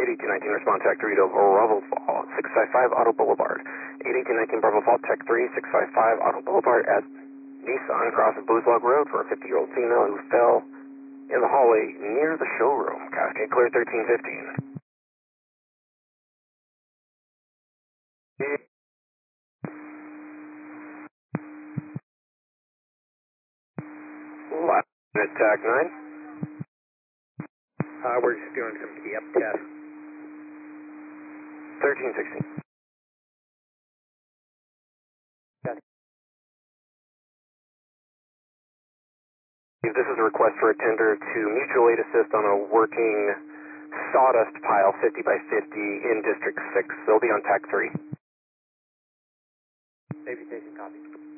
8219, respond Tech 3 to Bravo Fall, 655 Auto Boulevard. 8219 Bravo Fall, Tech 3, 655 Auto Boulevard at Nissan, crossing Blues Log Road for a 50-year-old female who fell in the hallway near the showroom. Cascade clear 1315. Last minute, Tag 9. We're just doing some key up tests. 1316. This is a request for a tender to mutual aid assist on a working sawdust pile 50 by 50 in District 6. They'll be on Tag 3. Safety station copy.